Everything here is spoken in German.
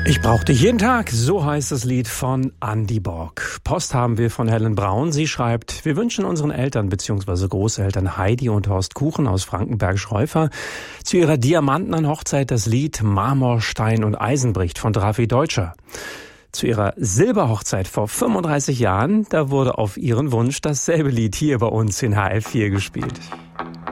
Ich brauch dich jeden Tag, so heißt das Lied von Andy Borg. Post haben wir von Helen Braun. Sie schreibt: Wir wünschen unseren Eltern bzw. Großeltern Heidi und Horst Kuchen aus Frankenberg-Schreufer zu ihrer diamanten Hochzeit das Lied Marmor, Stein und Eisen bricht von Drafi Deutscher. Zu ihrer Silberhochzeit vor 35 Jahren, da wurde auf ihren Wunsch dasselbe Lied hier bei uns in HF4 gespielt.